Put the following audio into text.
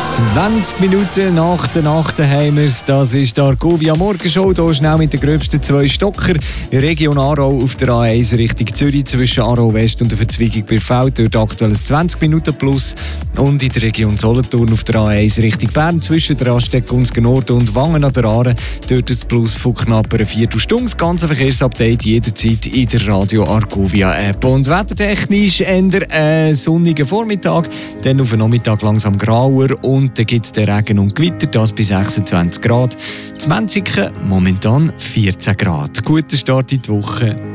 20 Minuten nach der Nacht haben wir es. Das ist der Argovia Morgenshow. Hier schnell mit den gröbsten 2 Stocker. Region Aarau auf der A1 Richtung Zürich zwischen Aarau West und der Verzweigung bei Feld. Dort aktuell 20 Minuten plus. Und in der Region Solothurn auf der A1 Richtung Bern zwischen der Raststätte Gunzgen Nord und Wangen an der Aare. Dort ein Plus von knapp einer Viertelstunde. Das ganze Verkehrsupdate jederzeit in der Radio Argovia App. Und wettertechnisch eher sonniger Vormittag. Dann auf den Nachmittag langsam grauer und dann gibt es den Regen und Gewitter, das bis 26 Grad. 20 momentan 14 Grad. Guter Start in die Woche.